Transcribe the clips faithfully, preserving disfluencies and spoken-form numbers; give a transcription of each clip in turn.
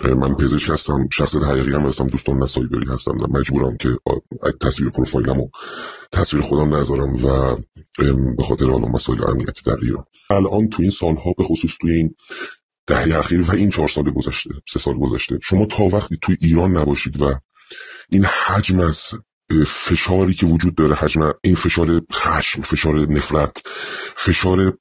من پزشک هستم، شخصیت حقیقی هم هستم، دوستان نسایبری هستم و مجبورم که تصویر پروفایلمو تصویر خودم نذارم و به خاطر حالا مسائل امنیتی در ایران. الان تو این سالها به خصوص توی این دهه اخیر و این چهار سال گذشته، سه سال گذشته، شما تا وقتی توی ایران نباشید و این حجم از فشاری که وجود داره، حجم این فشار خشم، فشار نفرت، فشار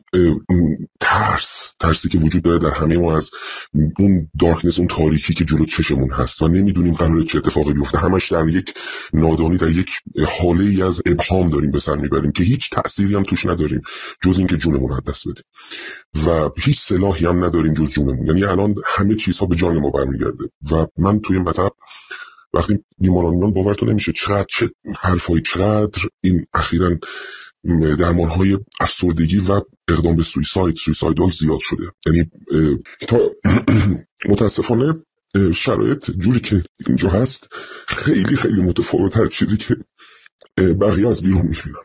ترس، ترسی که وجود داره در همه ما از اون دارکنس، اون تاریکی که جلو چشمون هست و نمیدونیم قراره چه اتفاقی بیفته، همش در یک نادانی، در یک حاله ای از ابهام داریم به سر میبریم که هیچ تأثیری هم توش نداریم جز این که جونمون از دست بدیم و هیچ سلاحی هم نداریم جز جونمون. یعنی الان همه چیزها به جان ما برمیگرده و من توی مطب وقتی بیماران میان باورتون نمیشه چقدر چه حرفایی، چقدر این اخیراً درمانهای افسردگی و اقدام به سویساید سویسایدال زیاد شده. یعنی تا متاسفانه شرایط جوری که اینجا هست خیلی خیلی متفاوت از چیزی که بقیه از بیرون میبینن.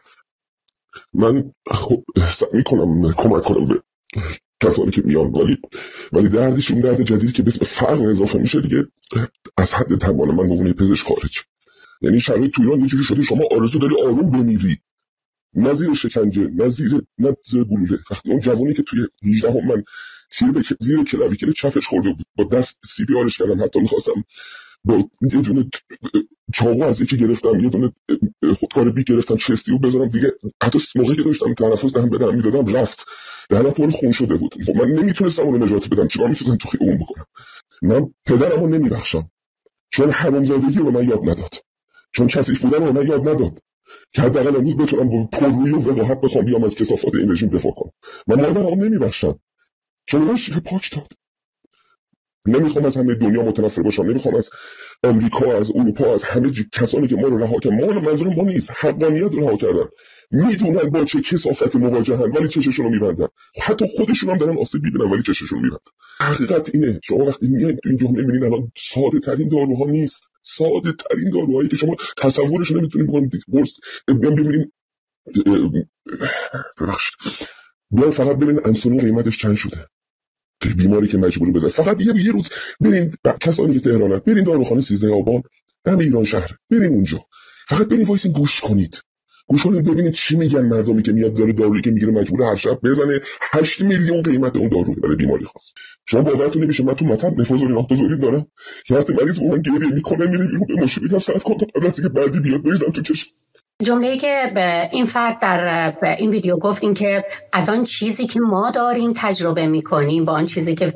من خب سعی میکنم کمک کنم به کسانی که میان، ولی ولی دردشون درد جدیدی که به اسم فقر اضافه میشه دیگه از حد توان من به عنوان پزشک خارج. یعنی شرایط تو ایران یه جوری شده شما آرزو داری آروم بمیری، نه زیر شکنجه، نه زیر نه زیر گلوله. وقتی اون جوانی که توی هجده هم من تیر به زیر کلاویکل چپش خورده بود، با دست سی پی آرش کردم، حتی میخواستم با یه دونه چاقو از یکی گرفتم، یه دونه خودکار بی گرفتم چستی و بذارم دیگه، حتی موقعی که داشتم تنفس دهم بدم میدادم رفت دهنم پر خون شده بود. خب من نمیتونستم اون رو نجات بدم، چیکار میتونستم تو خیابون بکنم؟ من پدرمو نمیبخشم چون حرامزادگی رو من یاد نداد، چون کثیف بودن رو من یاد نداد که حداقل امروز بتونم با پررویی و وقاحت بخوام بیام از کثافات این رژیم دفاع کنم. من مادرمو نمیبخشم چون من شیر پاک داد. نمیخوام از همه دنیا متنفر باشم، نمیخوام از آمریکا، از اروپا، از همه کسانی که ما رو رها کردن، ما منظور ما نیست، حقانیت رو رها کردن، میدونن با چه کثافت مواجهن ولی چششون رو میبندن، حتی خودشون هم دارن آسیب میبینن ولی چششون رو میبندن. حقیقت اینه. شما وقتی میایید تو این جامعه میبینید الان ساده ترین داروها نیست، ساده ترین داروهایی که شما تصورش نمیتونید بکنید. برس ببینید ببخشید بیاین فقط ببینید انسولین قیمتش چند شده، بیماری که مجبور بزنه فقط یه یه روز برین کسانی که تهرانن، برین داروخانه سیزده آبان دم ایران شهر، برین اونجا فقط برین وایسین گوش کنید، گوش کنید ببینید چی میگن مردمی که میاد داره دارویی که میگیره مجبور هر شب بزنه هشت میلیون قیمت اون دارو برای بیماری خاص. شما باورتون نمیشه من تو مطب نفوذ ناخوذی دارم که وقتی مریض با من گریه میکنه میره بیرون به ماشین میگم صرف کن تا دستی که بعدی بیاد بریزم تو چشم. جمله‌ای که این فرد در این ویدیو گفت این که از آن چیزی که ما داریم تجربه می‌کنیم با آن چیزی که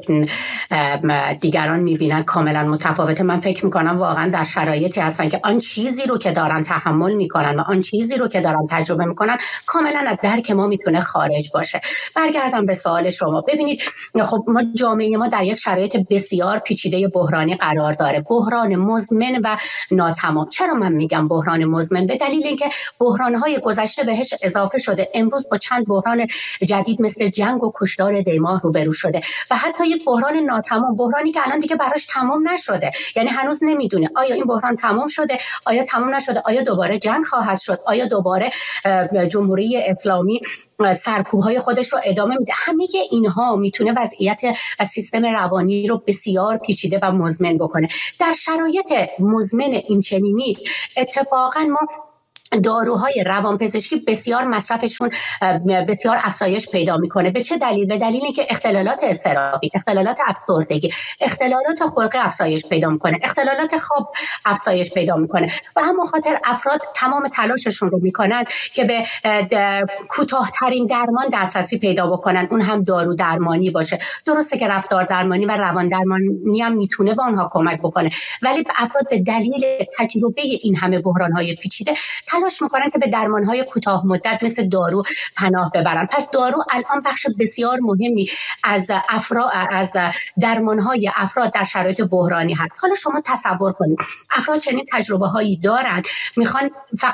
دیگران می‌بینن کاملا متفاوته. من فکر می‌کنم واقعا در شرایطی هستن که آن چیزی رو که دارن تحمل می‌کنن و آن چیزی رو که دارن تجربه می‌کنن کاملا از درک ما میتونه خارج باشه. برگردم به سوال شما. ببینید خب ما جامعه ما در یک شرایط بسیار پیچیده بحرانی قرار داره، بحران مزمن و ناتمام. چرا من میگم بحران مزمن؟ به دلیل اینکه بحران‌های گذشته بهش اضافه شده، امروز با چند بحران جدید مثل جنگ و کشتار دیماه روبرو شده و حتی یک بحران ناتمام، بحرانی که الان دیگه براش تمام نشده، یعنی هنوز نمیدونه آیا این بحران تمام شده، آیا تمام نشده، آیا دوباره جنگ خواهد شد، آیا دوباره جمهوری اسلامی سرکوب‌های خودش رو ادامه میده. همه اینها میتونه وضعیت و سیستم روانی رو بسیار پیچیده و مزمن بکنه. در شرایط مزمن این چنینی اتفاقا ما داروهای روانپزشکی بسیار مصرفشون بسیار افزایش پیدا میکنه. به چه دلیل؟ به دلیل اینکه اختلالات اضطرابی، اختلالات افسردگی، اختلالات خلقی افزایش پیدا میکنه، اختلالات خواب افزایش پیدا میکنه و همون خاطر افراد تمام تلاششون رو میکنن که به کوتاه‌ترین درمان دسترسی پیدا بکنن، اون هم دارو درمانی باشه. درسته که رفتار درمانی و روان درمانی هم میتونه با اونها کمک بکنه، ولی افراد به دلیل تجربه این همه بحران‌های پیچیده تلاش میکنن که به درمانهای کوتاه مدت مثل دارو پناه ببرن. پس دارو الان بخش بسیار مهمی از افراد از درمانهای افراد در شرایط بحرانی هست. حالا شما تصور کنید افراد چنین تجربه هایی دارن، میخوان فقط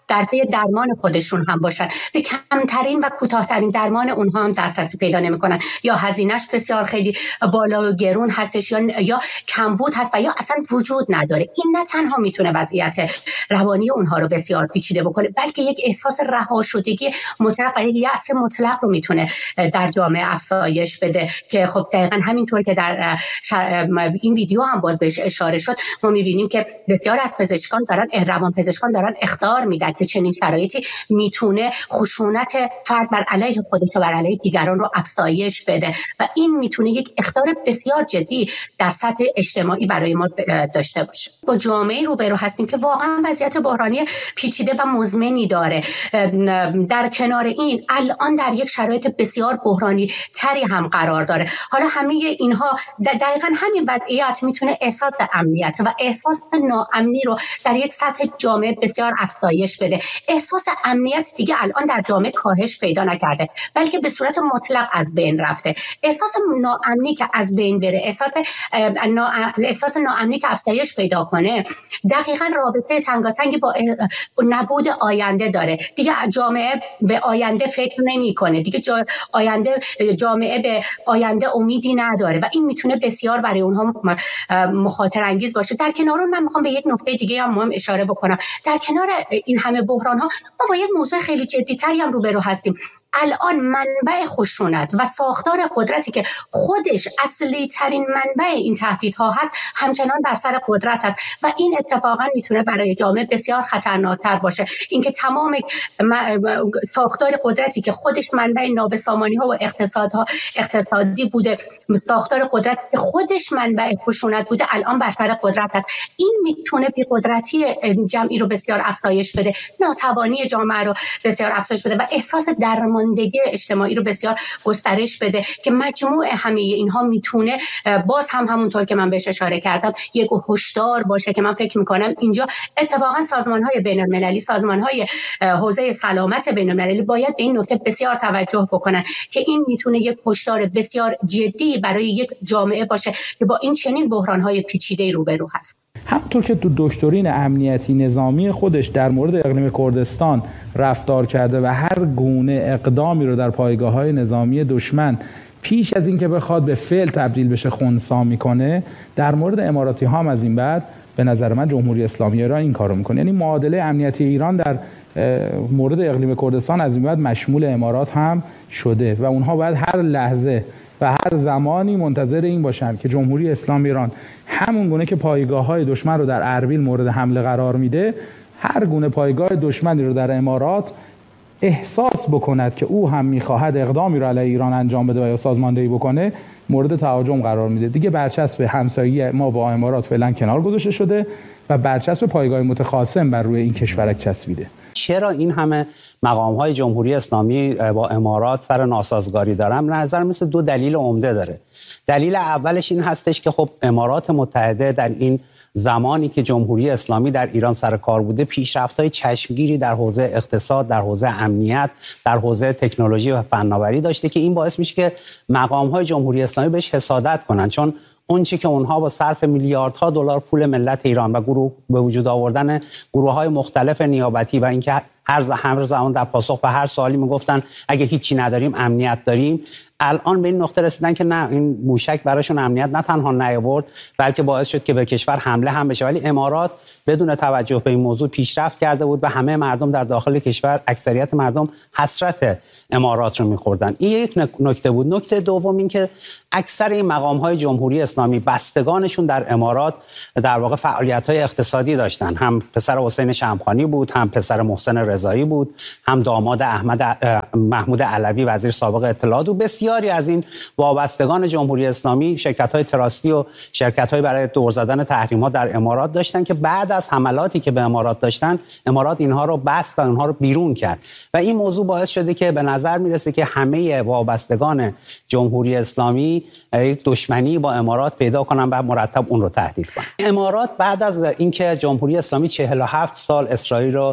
در پی درمان خودشون هم باشن، به کمترین و کوتاه‌ترین درمان اونها هم دسترسی پیدا نمی‌کنن، یا هزینه‌اش بسیار خیلی بالا و گرون هستش، یا یا کمبود هست و یا اصلا وجود نداره. این نه تنها میتونه وضعیت روانی اونها رو بسیار پیچیده بکنه، بلکه یک احساس رها شدگی مطلق و یک یأس مطلق رو میتونه در جامعه افزایش بده که خب دقیقاً همینطور که در این ویدیو هم باز بهش اشاره شد، ما میبینیم که بسیار از پزشکان دارن روان پزشکان دارن اخطار میدن که چنین شرایطی میتونه خشونت فرد بر علیه خودش و بر علیه دیگران رو افزایش بده و این میتونه یک اخطار بسیار جدی در سطح اجتماعی برای ما داشته باشه. با جامعه روبرو هستیم که واقعا وضعیت بحرانی پیچیده و مزمنی داره. در کنار این الان در یک شرایط بسیار بحرانی تری هم قرار داره. حالا همه اینها دقیقاً همین وضعیت میتونه احساس امنیت و احساس ناامنی رو در یک سطح جامعه بسیار افزایش بده. احساس امنیت دیگه الان در جامعه کاهش پیدا نکرده، بلکه به صورت مطلق از بین رفته. احساس ناامنی که از بین بره، احساس نا... احساس ناامنی که افزایش پیدا کنه، دقیقاً رابطه تنگاتنگی با نبود آینده داره. دیگه جامعه به آینده فکر نمی‌کنه، دیگه جا... آینده جامعه به آینده امیدی نداره و این میتونه بسیار برای اونها مخاطره انگیز باشه. در کنار اون من میخوام به یک نکته دیگه هم مهم اشاره بکنم. در کنار این همه بحران ها ما با یک موضوع خیلی جدی تری هم روبرو هستیم. الان منبع خشونت و ساختار قدرتی که خودش اصلی ترین منبع این تهدیدها هست همچنان بر سر قدرت هست و این اتفاقا میتونه برای جامعه بسیار خطرناکتر باشه. اینکه تمام ساختار قدرتی که خودش منبع نابسامانی ها و اقتصادها اقتصادی بوده، ساختار قدرت که خودش منبع خشونت بوده، الان بر سر قدرت هست. این میتونه بی‌قدرتی جمعی رو بسیار افزایش بده، ناتوانی جامعه رو بسیار افزایش بده و احساس درماندگی اجتماعی رو بسیار گسترش بده که مجموع همه اینها میتونه باز هم همونطور که من بهش اشاره کردم یک هشدار باشه که من فکر میکنم اینجا اتفاقا سازمان‌های بین‌المللی، سازمان‌های حوزه سلامت بین‌المللی باید به این نکته بسیار توجه بکنن که این میتونه یک هشدار بسیار جدی برای یک جامعه باشه که با این چنین بحران‌های پیچیده روبرو هست. همونطور که تو دکترین امنیتی نظامی خودش در مورد اقلیم کردستان رفتار کرده و هر گونه اقدامی رو در پایگاه‌های نظامی دشمن پیش از اینکه بخواد به فعل تبدیل بشه خنثی میکنه، در مورد اماراتی ها هم از این بعد به نظر من جمهوری اسلامی ایران این کارو میکنه. یعنی معادله امنیتی ایران در مورد اقلیم کردستان از این بعد مشمول امارات هم شده و اونها باید هر لحظه و هر زمانی منتظر این باشن که جمهوری اسلامی ایران همون گونه که پایگاه‌های دشمن رو در اربیل مورد حمله قرار میده، هر گونه پایگاه دشمنی رو در امارات احساس بکند که او هم میخواهد اقدامی رو علیه ایران انجام بده و یا سازماندهی بکنه، مورد تهاجم قرار میده. دیگه برچسب همسایگی ما با امارات فعلا کنار گذاشته شده و برچسب پایگاه متخاصم بر روی این کشورک چسبیده. چرا این همه مقام‌های جمهوری اسلامی با امارات سر ناسازگاری دارن؟ به نظر مثل دو دلیل عمده داره. دلیل اولش این هستش که خب امارات متحده در این زمانی که جمهوری اسلامی در ایران سر کار بوده پیشرفت‌های چشمگیری در حوزه اقتصاد، در حوزه امنیت، در حوزه تکنولوژی و فناوری داشته که این باعث میشه که مقام‌های جمهوری اسلامی بهش حسادت کنن، چون اون چی که اونها با صرف میلیاردها دلار پول ملت ایران و گروه به وجود آوردن گروه‌های مختلف نیابتی و اینکه هر هر زمان در پاسخ به هر سوالی میگفتن اگه هیچی نداریم امنیت داریم، الان به این نقطه رسیدن که نه، این موشک براشون امنیت نه تنها نیاورد بلکه باعث شد که به کشور حمله هم بشه. ولی امارات بدون توجه به این موضوع پیشرفت کرده بود و همه مردم در داخل کشور، اکثریت مردم حسرت امارات رو می‌خوردن. این یک نکته بود. نکته دوم این که اکثر این مقام‌های جمهوری اسلامی بستگانشون در امارات در واقع فعالیت‌های اقتصادی داشتن. هم پسر حسین شمخانی بود، هم پسر محسن رضایی بود، هم داماد احمد محمود علوی وزیر سابق اطلاعات و بسیاری از این وابستگان جمهوری اسلامی شرکت‌های تراستی و شرکت‌های برای دور زدن تحریم‌ها در امارات داشتن که بعد از حملاتی که به امارات داشتن، امارات اینها رو بست و اونها رو بیرون کرد و این موضوع باعث شده که به نظر میرسه که همه وابستگان جمهوری اسلامی یک دشمنی با امارات پیدا کنن و مرتب اون رو تهدید کنن. امارات بعد از اینکه جمهوری اسلامی چهل و هفت سال اسرائیل رو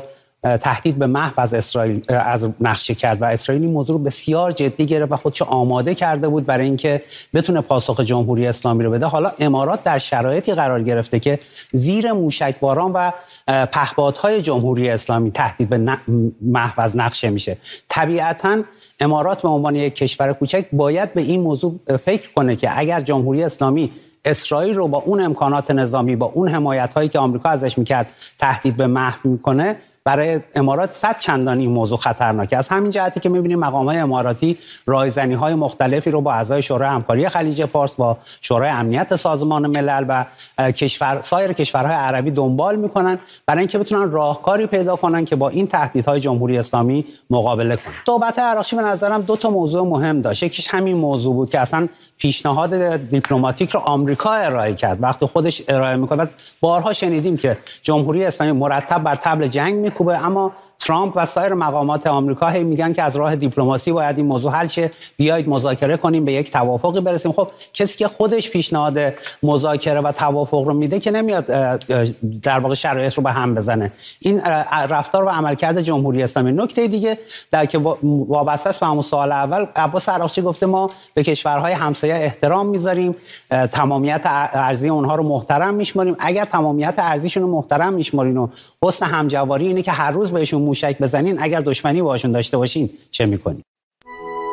تهدید به محو از اسرائیل از نقشه کرد و اسرائیل این موضوع رو بسیار جدی گرفت و خودش آماده کرده بود برای اینکه بتونه پاسخ جمهوری اسلامی رو بده. حالا امارات در شرایطی قرار گرفته که زیر موشکباران و پهپادهای جمهوری اسلامی تهدید به محو از نقشه میشه. طبیعتاً امارات به عنوان یک کشور کوچک باید به این موضوع فکر کنه که اگر جمهوری اسلامی اسرائیل رو با اون امکانات نظامی، با اون حمایت‌هایی که آمریکا ازش میکرد تهدید به محو میکنه، برای امارات صد چندان این موضوع خطرناکه. از همین جهتی که می‌بینیم مقام‌های اماراتی رایزنی‌های مختلفی رو با اعضای شورای همکاری خلیج فارس، با شورای امنیت سازمان ملل و کشور سایر کشورهای عربی دنبال می‌کنن برای اینکه بتونن راهکاری پیدا کنن که با این تهدیدهای جمهوری اسلامی مقابله کنن. صحبت عراقچی به نظرم دو تا موضوع مهم داشت. یکیش همین موضوع بود که اصلا پیشنهاد دیپلماتیک رو آمریکا ارائه کرد. وقتی خودش ارائه می‌کنه، بارها شنیدیم که جمهوری اسلامی مرتب بر طبل جنگ خوبه، اما ترامپ و سایر مقامات آمریکا هی میگن که از راه دیپلماسی باید این موضوع حل شه، بیایید مذاکره کنیم، به یک توافقی برسیم. خب کسی که خودش پیشنهاد مذاکره و توافق رو میده که نمیاد در واقع شرایط رو به هم بزنه. این رفتار و عملکرد جمهوری اسلامی. نکته دیگه در که وابسته است به همون سوال اول، عباس عراقچی گفته ما به کشورهای همسایه احترام میذاریم، تمامیت ارضی اونها رو محترم میشماریم. اگر تمامیت ارضیشون رو محترم میشمارین و حسن همجواری اینه که هر روز بهشون موشک بزنین، اگر دشمنی باشون داشته باشین چه میکنین؟